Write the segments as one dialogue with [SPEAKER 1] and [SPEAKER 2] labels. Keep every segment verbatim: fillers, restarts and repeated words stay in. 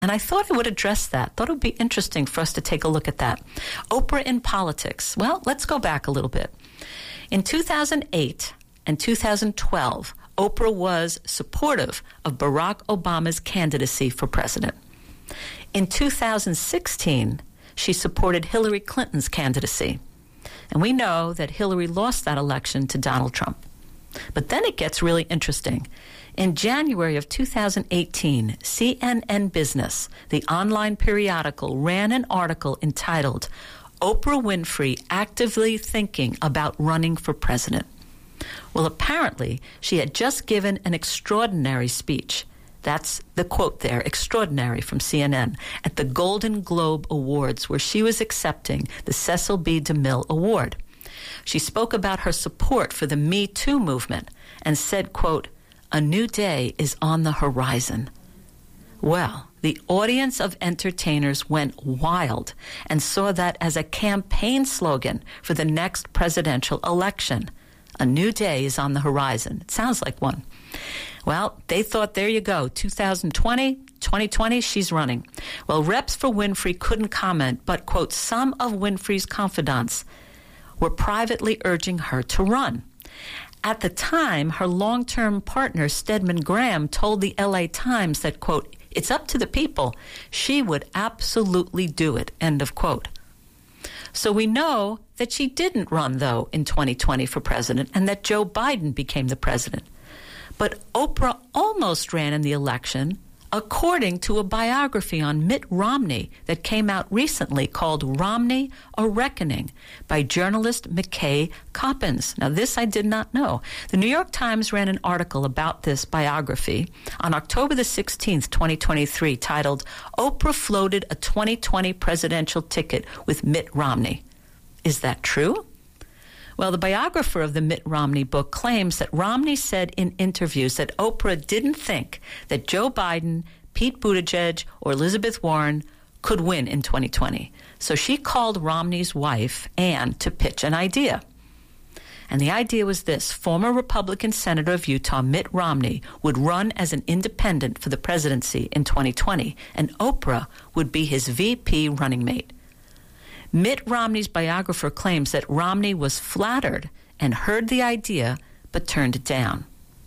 [SPEAKER 1] And I thought I would address that. Thought it would be interesting for us to take a look at that. Oprah in politics. Well, let's go back a little bit. In two thousand eight and two thousand twelve, Oprah was supportive of Barack Obama's candidacy for president. In two thousand sixteen, she supported Hillary Clinton's candidacy. And we know that Hillary lost that election to Donald Trump. But then it gets really interesting. In January of two thousand eighteen, C N N Business, the online periodical, ran an article entitled, Oprah Winfrey Actively Thinking About Running for President. Well, apparently, she had just given an extraordinary speech. That's the quote there, extraordinary, from C N N, at the Golden Globe Awards, where she was accepting the Cecil B. DeMille Award. She spoke about her support for the Me Too movement and said, quote, a new day is on the horizon. Well, the audience of entertainers went wild and saw that as a campaign slogan for the next presidential election. A new day is on the horizon. It sounds like one. Well, they thought, there you go, two thousand twenty, twenty twenty, she's running. Well, reps for Winfrey couldn't comment, but, quote, some of Winfrey's confidants were privately urging her to run. At the time, her long-term partner, Stedman Graham, told the L A Times that, quote, it's up to the people. She would absolutely do it, end of quote. So we know that she didn't run, though, in twenty twenty for president, and that Joe Biden became the president. But Oprah almost ran in the election, according to a biography on Mitt Romney that came out recently called Romney, A Reckoning by journalist McKay Coppins. Now, this I did not know. The New York Times ran an article about this biography on October the sixteenth, twenty twenty-three, titled, Oprah Floated a twenty twenty Presidential Ticket with Mitt Romney. Is that true? Well, the biographer of the Mitt Romney book claims that Romney said in interviews that Oprah didn't think that Joe Biden, Pete Buttigieg, or Elizabeth Warren could win in twenty twenty. So she called Romney's wife, Ann, to pitch an idea. And the idea was this. Former Republican Senator of Utah, Mitt Romney, would run as an independent for the presidency in twenty twenty, and Oprah would be his V P running mate. Mitt Romney's biographer claims that Romney was flattered and heard the idea, but turned it down.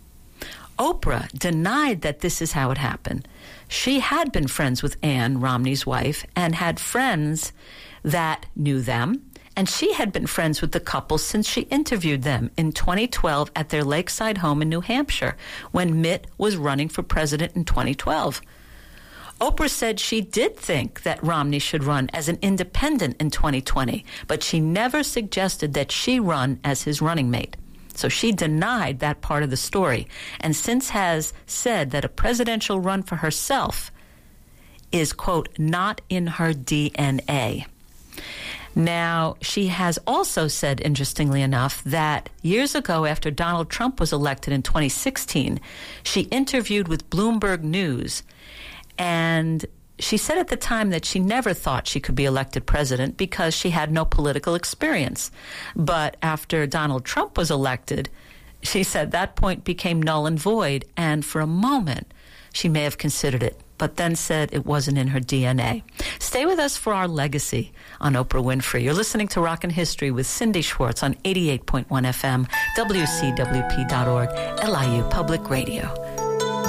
[SPEAKER 1] Oprah denied that this is how it happened. She had been friends with Ann, Romney's wife, and had friends that knew them, and she had been friends with the couple since she interviewed them in twenty twelve at their lakeside home in New Hampshire, when Mitt was running for president in twenty twelve. Oprah said she did think that Romney should run as an independent in twenty twenty, but she never suggested that she run as his running mate. So she denied that part of the story, and since has said that a presidential run for herself is, quote, not in her D N A. Now, she has also said, interestingly enough, that years ago after Donald Trump was elected in twenty sixteen, she interviewed with Bloomberg News. And she said at the time that she never thought she could be elected president because she had no political experience. But after Donald Trump was elected, she said that point became null and void. And for a moment, she may have considered it, but then said it wasn't in her D N A. Stay with us for our legacy on Oprah Winfrey. You're listening to Rockin' History with Cindy Schwartz on eighty-eight point one F M, W C W P dot org, L I U Public Radio.